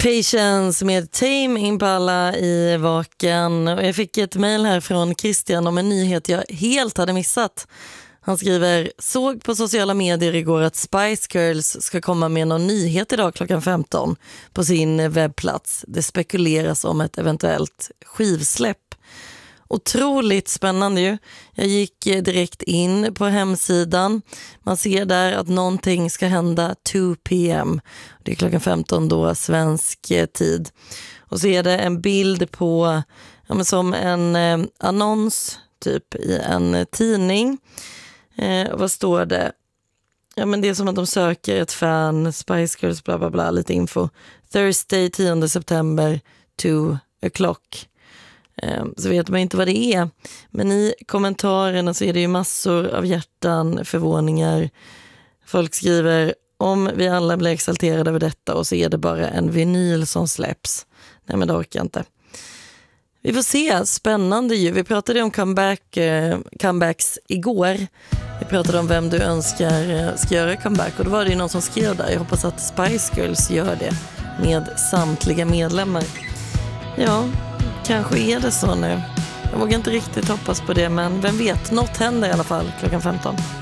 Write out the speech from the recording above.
Patience med Tame Impala i Vaken. Och jag fick ett mejl här från Christian om en nyhet jag helt hade missat. Han skriver: såg på sociala medier igår att Spice Girls ska komma med någon nyhet idag klockan 15 på sin webbplats. Det spekuleras om ett eventuellt skivsläpp. Otroligt spännande ju. Jag gick direkt in på hemsidan. Man ser där att någonting ska hända 2 p.m. Det är klockan 15 då, svensk tid. Och så är det en bild på, som en annons typ i en tidning. Vad står det? Det är som att de söker ett fan, Spice Girls, bla bla bla, lite info. Thursday 10 september, 2 o'clock. Så vet man inte vad det är. Men i kommentarerna så är det ju massor av hjärtan, förvåningar. Folk skriver: om vi alla blir exalterade över detta, och så är det bara en vinyl som släpps. Nej, men det orkar jag inte. Vi får se, spännande ju. Vi pratade om comebacks igår. Vi pratade om vem du önskar ska göra comeback. Och då var det ju någon som skrev där: jag hoppas att Spice Girls gör det med samtliga medlemmar. Ja, kanske är det så nu. Jag vågar inte riktigt hoppas på det, men vem vet, något händer i alla fall klockan 15.